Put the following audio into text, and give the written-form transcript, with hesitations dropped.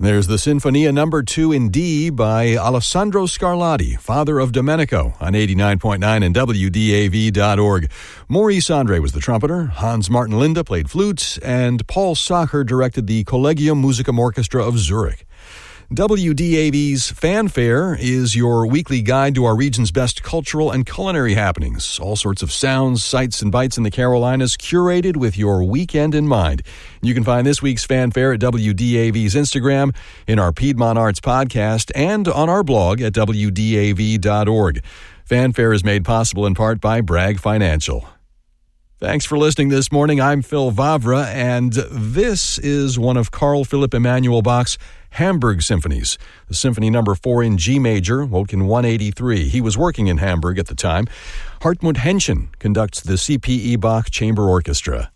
There's the Sinfonia No. 2 in D by Alessandro Scarlatti, father of Domenico, on 89.9 and WDAV.org. Maurice Andre was the trumpeter, Hans Martin Linde played flutes, and Paul Sacher directed the Collegium Musicum Orchestra of Zurich. WDAV's Fanfare is your weekly guide to our region's best cultural and culinary happenings. All sorts of sounds, sights, and bites in the Carolinas, curated with your weekend in mind. You can find this week's Fanfare at WDAV's Instagram, in our Piedmont Arts podcast, and on our blog at WDAV.org. Fanfare is made possible in part by Bragg Financial. Thanks for listening this morning. I'm Phil Vavra, and this is one of Carl Philipp Emanuel Bach's Hamburg Symphonies, the Symphony No. 4 in G major, Wotkin 183. He was working in Hamburg at the time. Hartmut Henschen conducts the C.P.E. Bach Chamber Orchestra.